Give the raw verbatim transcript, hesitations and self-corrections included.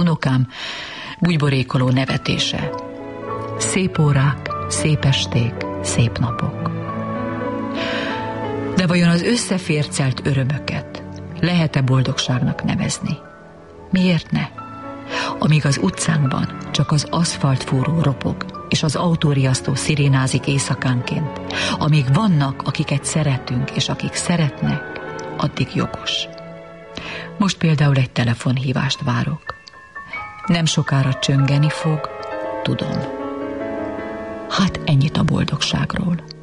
unokám bugyborékoló nevetése. Szép órák, szép esték, szép napok. De vajon az összefércelt örömöket lehet-e boldogságnak nevezni? Miért ne? Amíg az utcánkban csak az aszfaltfúró ropog, és az autóriasztó szirénázik éjszakánként, amíg vannak, akiket szeretünk, és akik szeretnek, addig jogos. Most például egy telefonhívást várok. Nem sokára csöngeni fog, tudom. Hát ennyit a boldogságról.